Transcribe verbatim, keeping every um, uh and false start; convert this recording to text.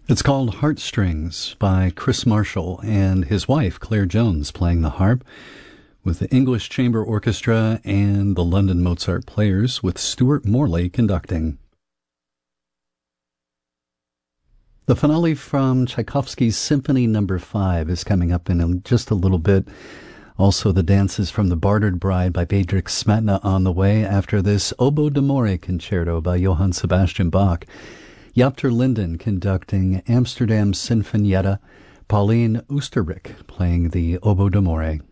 It's called Heartstrings by Chris Marshall and his wife, Claire Jones, playing the harp, with the English Chamber Orchestra and the London Mozart Players, with Stuart Morley conducting. The finale from Tchaikovsky's Symphony Number five is coming up in just a little bit. Also, the dances from The Bartered Bride by Bedřich Smetana on the way. After this, Oboe d'Amore Concerto by Johann Sebastian Bach. Jaap ter Linden conducting Amsterdam Sinfonietta. Pauline Oosterrijk playing the Oboe d'Amore.